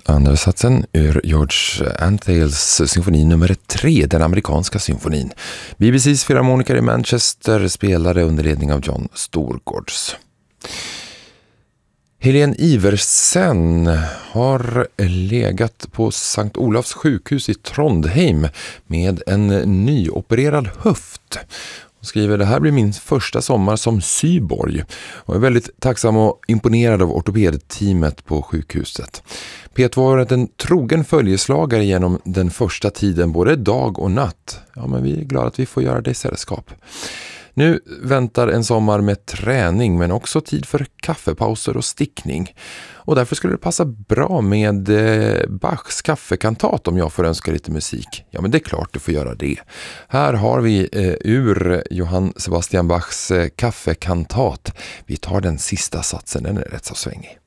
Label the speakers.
Speaker 1: Andra satsen ur George Antheils symfoni nummer 3, den amerikanska symfonin. BBCs filharmoniker i Manchester spelade under ledning av John Storgårds. Helene Iversen har legat på Sankt Olofs sjukhus i Trondheim med en nyopererad höft. Hon skriver: det här blir min första sommar som syborg och är väldigt tacksam och imponerad av ortopedteamet på sjukhuset. P2 har varit en trogen följeslagare genom den första tiden, både dag och natt. Ja, men vi är glada att vi får göra det i sällskap. Nu väntar en sommar med träning men också tid för kaffepauser och stickning. Och därför skulle det passa bra med Bachs kaffekantat om jag får önska lite musik. Ja, men det är klart du får göra det. Här har vi ur Johann Sebastian Bachs kaffekantat. Vi tar den sista satsen, den är rätt så svängig.